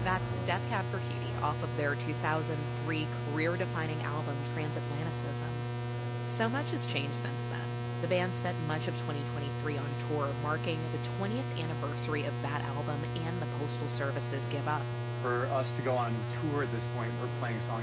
That's Death Cab for Cutie off of their 2003 career-defining album Transatlanticism. So much has changed since then. The band spent much of 2023 on tour, marking the 20th anniversary of that album and the Postal Service's Give Up. For us to go on tour at this point, we're playing songs